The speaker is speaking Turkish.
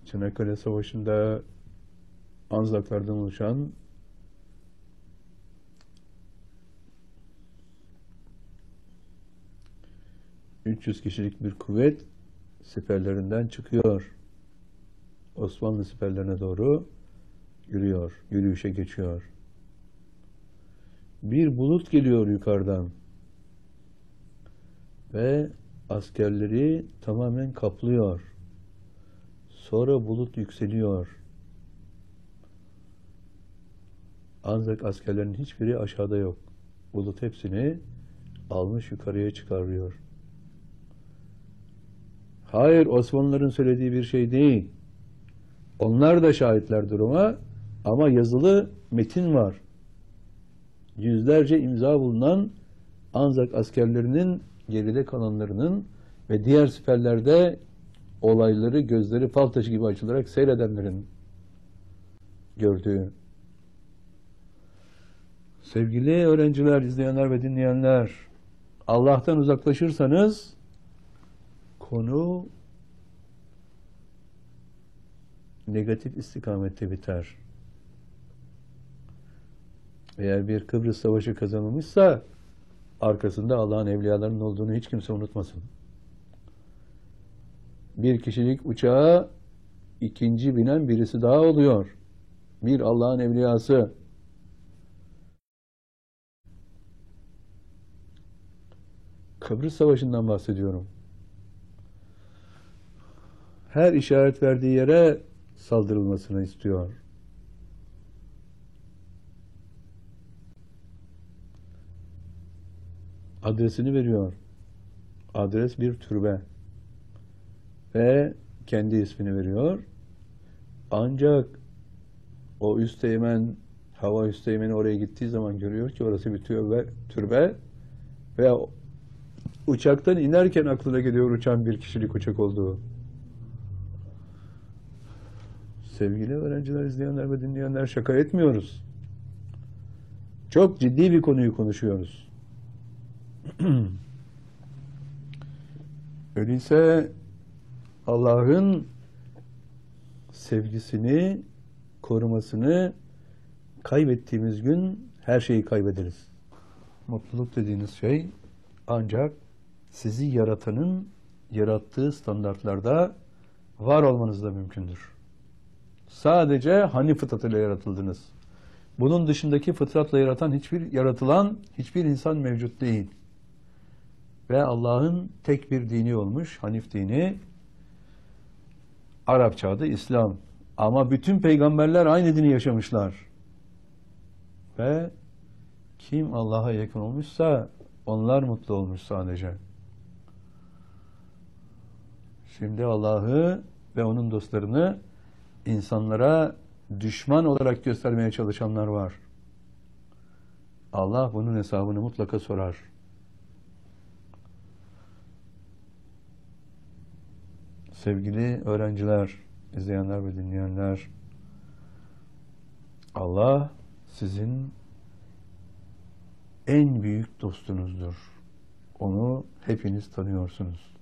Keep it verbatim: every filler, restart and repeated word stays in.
Çanakkale Savaşı'nda Anzaklardan oluşan üç yüz kişilik bir kuvvet siperlerinden çıkıyor. Osmanlı siperlerine doğru yürüyor, yürüyüşe geçiyor. Bir bulut geliyor yukarıdan ve askerleri tamamen kaplıyor. Sonra bulut yükseliyor. Ancak askerlerin hiçbiri aşağıda yok. Bulut hepsini almış yukarıya çıkarıyor. Hayır, Osmanlıların söylediği bir şey değil. Onlar da şahitler duruma, ama yazılı metin var. Yüzlerce imza bulunan Anzak askerlerinin, geride kalanlarının ve diğer siperlerde olayları gözleri fal taşı gibi açılarak seyredenlerin gördüğü. Sevgili öğrenciler, izleyenler ve dinleyenler, Allah'tan uzaklaşırsanız konu negatif istikamette biter. Eğer bir Kıbrıs Savaşı kazanılmışsa arkasında Allah'ın evliyalarının olduğunu hiç kimse unutmasın. Bir kişilik uçağa ikinci binen birisi daha oluyor. Bir Allah'ın evliyası. Kıbrıs Savaşı'ndan bahsediyorum. Her işaret verdiği yere saldırılmasını istiyor. Adresini veriyor. Adres bir türbe. Ve kendi ismini veriyor. Ancak o üsteğmen, hava üsteğmeni oraya gittiği zaman görüyor ki orası bir türbe, türbe ve uçaktan inerken aklına geliyor uçan bir kişilik uçak olduğu. Sevgili öğrenciler, izleyenler ve dinleyenler, şaka etmiyoruz. Çok ciddi bir konuyu konuşuyoruz. Öyleyse Allah'ın sevgisini, korumasını kaybettiğimiz gün her şeyi kaybederiz. Mutluluk dediğiniz şey ancak sizi yaratanın yarattığı standartlarda var olmanızla mümkündür. Sadece hani fıtratıyla yaratıldınız. Bunun dışındaki fıtratla yaratan hiçbir yaratılan hiçbir insan mevcut değil. Ve Allah'ın tek bir dini olmuş, Hanif dini. Arapça adı İslam. Ama bütün peygamberler aynı dini yaşamışlar. Ve kim Allah'a yakın olmuşsa onlar mutlu olmuş sadece. Şimdi Allah'ı ve onun dostlarını insanlara düşman olarak göstermeye çalışanlar var. Allah bunun hesabını mutlaka sorar. Sevgili öğrenciler, izleyenler ve dinleyenler, Allah sizin en büyük dostunuzdur. Onu hepiniz tanıyorsunuz.